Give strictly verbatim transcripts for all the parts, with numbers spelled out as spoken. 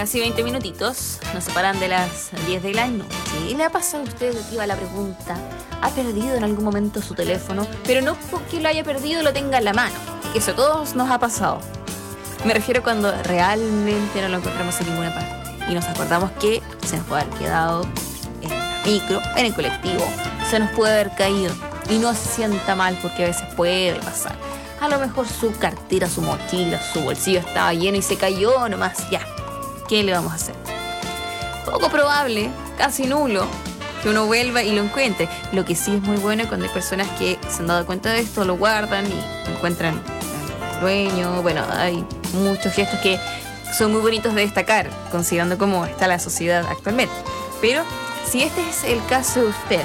Casi veinte minutitos nos separan de las diez de la noche. ¿Y le ha pasado a usted, que iba la pregunta, ha perdido en algún momento su teléfono? Pero no porque lo haya perdido lo tenga en la mano. Eso a todos nos ha pasado. Me refiero cuando realmente no lo encontramos en ninguna parte. Y nos acordamos que se nos puede haber quedado en el micro, en el colectivo. Se nos puede haber caído. Y no se sienta mal porque a veces puede pasar. A lo mejor su cartera, su mochila, su bolsillo estaba lleno y se cayó nomás. Ya. ¿Qué le vamos a hacer? Poco probable, casi nulo, que uno vuelva y lo encuentre. Lo que sí es muy bueno es cuando hay personas que se han dado cuenta de esto, lo guardan y encuentran al dueño. Bueno, hay muchos gestos que son muy bonitos de destacar, considerando cómo está la sociedad actualmente. Pero si este es el caso de usted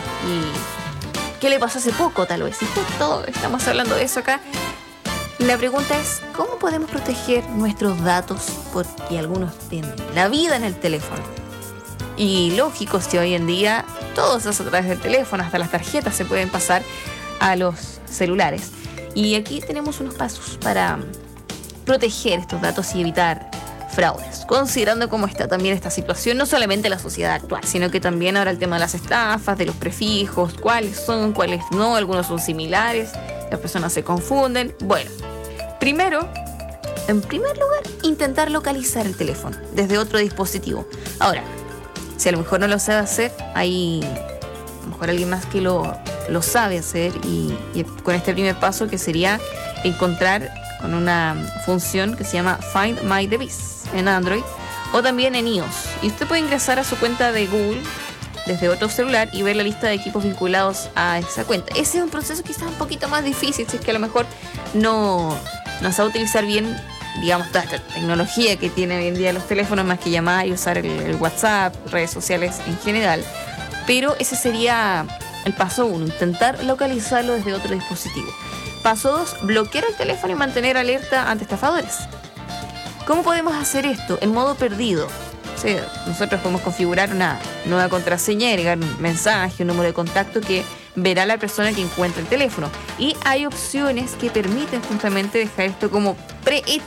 y qué le pasó hace poco tal vez, y justo estamos hablando de eso acá, la pregunta es, ¿cómo podemos proteger nuestros datos? Porque algunos tienen la vida en el teléfono. Y lógico, si hoy en día todo se hace a través del teléfono, hasta las tarjetas se pueden pasar a los celulares. Y aquí tenemos unos pasos para proteger estos datos y evitar fraudes. Considerando cómo está también esta situación, no solamente la sociedad actual, sino que también ahora el tema de las estafas, de los prefijos, cuáles son, cuáles no, algunos son similares, las personas se confunden. Bueno, primero, en primer lugar, intentar localizar el teléfono desde otro dispositivo. Ahora, si a lo mejor no lo sabe hacer, hay a lo mejor alguien más que lo, lo sabe hacer y, y con este primer paso que sería encontrar con una función que se llama Find My Device en Android o también en iOS. Y usted puede ingresar a su cuenta de Google desde otro celular y ver la lista de equipos vinculados a esa cuenta. Ese es un proceso quizás un poquito más difícil, si es que a lo mejor no, no sabe utilizar bien, digamos, toda esta tecnología que tiene hoy en día los teléfonos, más que llamar y usar el, el WhatsApp, redes sociales en general. Pero ese sería el paso uno, intentar localizarlo desde otro dispositivo. Paso dos, bloquear el teléfono y mantener alerta ante estafadores. ¿Cómo podemos hacer esto? En modo perdido. O sea, nosotros podemos configurar una nueva contraseña y agregar un mensaje, un número de contacto que verá la persona que encuentra el teléfono. Y hay opciones que permiten justamente dejar esto como prehecho